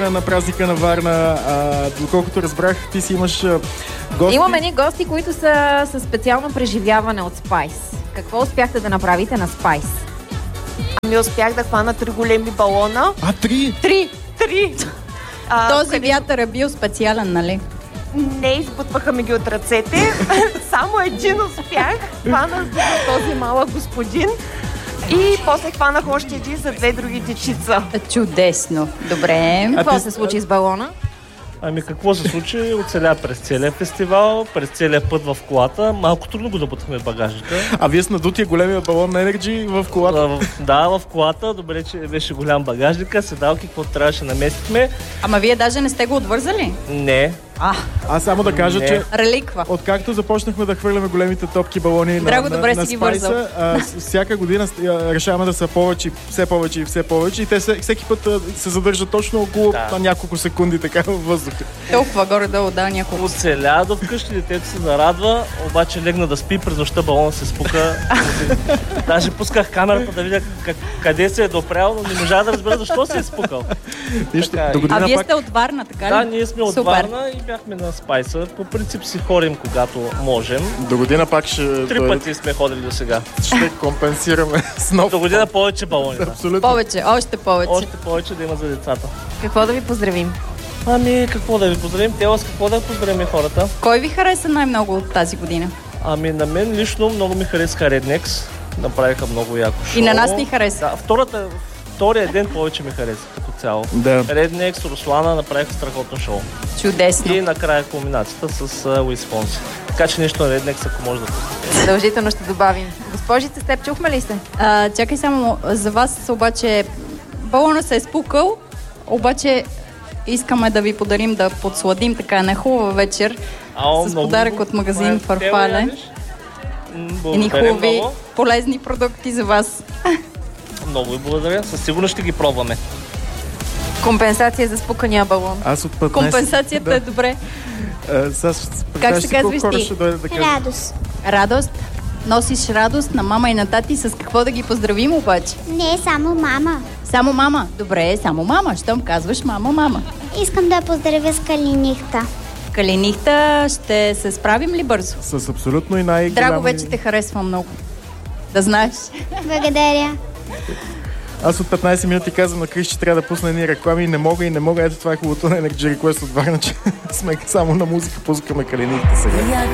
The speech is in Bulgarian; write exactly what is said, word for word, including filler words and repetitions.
на празника на Варна. А, доколкото разбрах, ти си имаш а, гости. Имаме ни гости, които са със специално преживяване от Спайс. Какво успяхте да направите на Спайс? Ами успях да хвана три големи балона. А, три? Три! Три! А, Този къде... вятър е бил специален, нали? Не, избутваха ми ги от ръцете. Само един успях. Хванах го за този малък господин. И после хванах още един за две други дечица. Чудесно. Добре. Какво ти- се случи с балона? Ами какво се случи? Оцеля през целия фестивал, през целия път в колата. Малко трудно го набутахме в багажника. А вие с надутия големия балон на Energy в колата. А, в- Да, в колата. Добре, че беше голям багажника, седалки, какво трябваше наместихме. Ама вие даже не сте го отвързали? Не. А, Аз само да кажа, Не. че реликва. откакто започнахме да хвърляме големите топки балони Драго, на, добре на, на си ги Спайса, вързал. а, с- всяка година а, решаваме да са повече, все повече и все повече и те се, всеки път а, се задържат точно около Да. на няколко секунди така във въздуха. Толкова горе-долу, да, няколко. Оцеля до вкъщи, детето се зарадва, обаче легна да спи, през нощта балона се спука. Даже пусках камерата да видя как, къде се е допрял, но не можа да разбера защо се е спукал. Нищо, Така е. до А година вие пак сте от Варна, така ли? Да, ние сме от Супер. Варна и бяхме на Спайса. По принцип си ходим, когато можем. до година пак ще, Три дойдат- пъти сме ходили до сега. ще компенсираме с нов. До година повече балони. Да. Абсолютно. Повече, още повече. Още повече да има за децата. Какво да ви поздравим? Ами, какво да ви поздравим? Те с какво да поздравим хората? Кой ви хареса най-много от тази година? Ами, на мен лично много ми харесаха Rednex. Направиха много яко шоу. И на нас ни хареса. Да, втората, втория ден повече ми хареса като цяло. Да. Rednex, Руслана направиха страхотно шоу. Чудесно. И накрая кулминацията с Луис Фонси. Така че нещо на Rednex, ако може да пуснете. Задължително ще добавим. Госпожите, с теб чухме ли се? А, чакай само, за вас обаче балона се е спукал, обаче искаме да ви подарим да подсладим така една хубава вечер Ао, с много подарък ви- от магазин Мая, Фарфале. те ядеш? М, Едни Благодаря хубави много. полезни продукти за вас. Много ви благодаря. Със сигурност ще ги пробваме. Компенсация за спукания балон. Аз от петнайсет... Компенсацията да. е добре. А, сега ще- Как представяш се си колко казваш хора ти? ще дойдат да кажат. Радост. Радост. Носиш радост на мама и на тати. С какво да ги поздравим обаче? Не, само мама. Само мама. Добре, само мама. Щом казваш мама, мама. Искам да я поздравя с калинихта. Калинихта, ще се справим ли бързо? С абсолютно и най-голями... Драго, вече те харесвам много. Да знаеш. Благодаря. Аз от петнайсет минути казвам на Крис, че трябва да пусна едни реклами и не мога и не мога. Ето това е хубавото на Energy Request от Варна, че сме само на музика, пускаме калените сега.